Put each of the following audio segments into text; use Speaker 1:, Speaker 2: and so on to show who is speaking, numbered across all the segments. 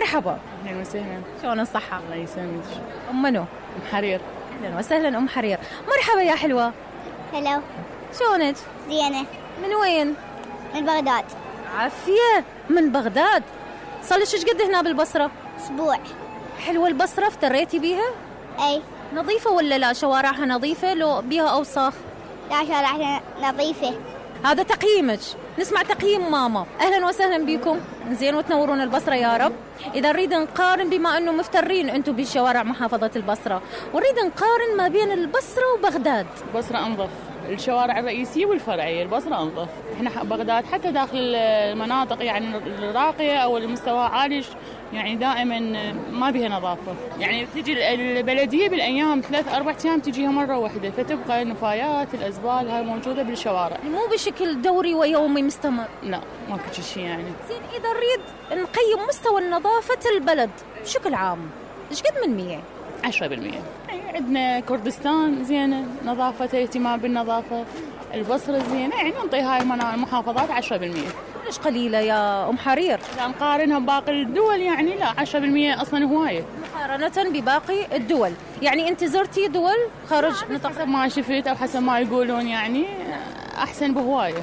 Speaker 1: مرحبا.
Speaker 2: أهلا وسهلا.
Speaker 1: شلون الصحة؟
Speaker 2: الله يسلمك.
Speaker 1: أم منو؟
Speaker 2: أم حرير.
Speaker 1: أهلا وسهلا أم حرير. مرحبا يا حلوة.
Speaker 3: هلو.
Speaker 1: شلونك؟
Speaker 3: زينة.
Speaker 1: من وين؟
Speaker 3: من بغداد.
Speaker 1: عافية من بغداد. صار لك ايش قد هنا بالبصرة؟
Speaker 3: أسبوع.
Speaker 1: حلوة البصرة، افتريتي بيها؟
Speaker 3: أي.
Speaker 1: نظيفة ولا لا؟ شوارعها نظيفة لو بيها أوساخ؟
Speaker 3: لا شوارعنا نظيفة.
Speaker 1: هذا تقييمك، نسمع تقييم ماما. أهلا وسهلا بكم. زين وتنورون البصرة يا رب. إذا نريد نقارن، بما أنه مفترين أنتم بشوارع محافظة البصرة، ونريد نقارن ما بين البصرة وبغداد.
Speaker 2: البصرة أنظف، الشوارع الرئيسية والفرعية البصرة أنظف. إحنا بغداد حتى داخل المناطق يعني الراقية أو المستوى عالي يعني دائما ما بها نظافة. يعني تجي البلدية بالأيام 3-4 أيام تجيها مرة واحدة، فتبقى النفايات الأزبال هاي موجودة بالشوارع.
Speaker 1: مو بشكل دوري ويومي مستمر.
Speaker 2: لا ماكو شيء يعني.
Speaker 1: زين إذا نريد نقيم مستوى نظافة البلد بشكل عام، ايش قد من 100؟
Speaker 2: 10%. يعني عندنا كردستان زينة نظافة، اهتمام بالنظافة. البصرة زينة، يعني نعطي هاي المحافظات 10%.
Speaker 1: ليش قليلة يا أم حرير؟
Speaker 2: إذا نقارنها بباقي الدول يعني لا، 10% أصلا هواية
Speaker 1: مقارنة بباقي الدول. يعني أنت زرتي دول خارج نطاق؟
Speaker 2: حسب ما شفت أو حسب ما يقولون يعني أحسن بهواية.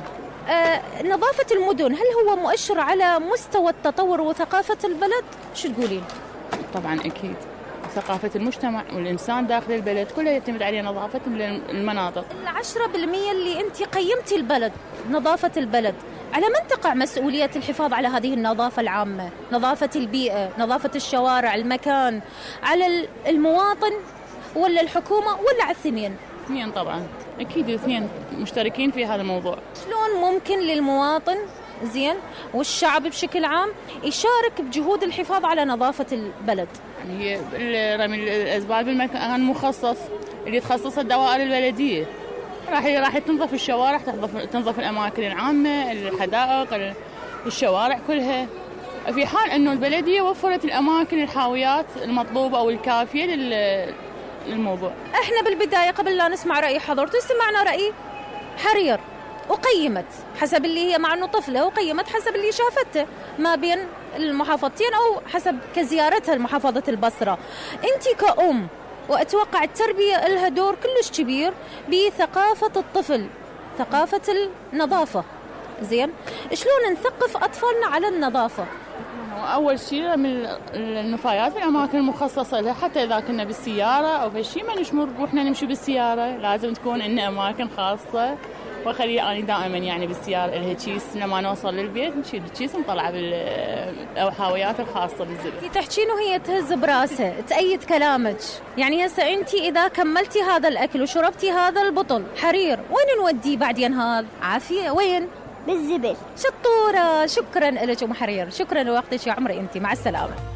Speaker 1: نظافة المدن هل هو مؤشر على مستوى التطور وثقافة البلد؟ شو تقولين؟
Speaker 2: طبعا أكيد، ثقافة المجتمع والإنسان داخل البلد كله يعتمد عليه نظافة المناطق.
Speaker 1: 10% اللي أنت قيمتي البلد، نظافة البلد، على من تقع مسؤولية الحفاظ على هذه النظافة العامة؟ نظافة البيئة، نظافة الشوارع، المكان، على المواطن ولا الحكومة ولا على الاثنين؟
Speaker 2: اثنين طبعا، أكيد الاثنين مشتركين في هذا الموضوع.
Speaker 1: شلون ممكن للمواطن زين والشعب بشكل عام يشارك بجهود الحفاظ على نظافة البلد؟
Speaker 2: يعني هي رمي الأزبال بالمكان مخصص اللي تخصص الدوائر البلدية، راح تنظف الشوارع، تنظف الأماكن العامة، الحدائق، الشوارع كلها، في حال أنه البلدية وفرت الأماكن الحاويات المطلوبة أو الكافية للموضوع. احنا
Speaker 1: بالبداية قبل لا نسمع رأي حضرته استمعنا رأي حرير، وقيمت حسب اللي هي، مع أنه طفلة، وقيمت حسب اللي شافته ما بين المحافظتين أو حسب كزيارتها لمحافظة البصرة. أنت كأم، وأتوقع التربية لها دور كلش كبير بثقافة الطفل، ثقافة النظافة. زين، شلون نثقف أطفالنا على النظافة؟
Speaker 2: أول شيء من النفايات في الأماكن المخصصة لها، حتى إذا كنا بالسيارة أو في شيء ما نشمر وإحنا نمشي بالسيارة، لازم تكون إن أماكن خاصة. وخلي أنا دائما يعني بالسيارة لها كيس، لما نوصل للبيت نشيل الكيس ونطلع بالحاويات الخاصة بالزبل.
Speaker 1: تحكين وهي تهز براسها تأيد كلامك. يعني هسه أنت إذا كملتي هذا الأكل وشربتي هذا البطل حرير، وين نوديه بعدين؟ هذا عافية وين؟
Speaker 3: بالزبل.
Speaker 1: شطورة. شكرا لك أم حرير، شكرا لوقتك يا عمري. أنت مع السلامة.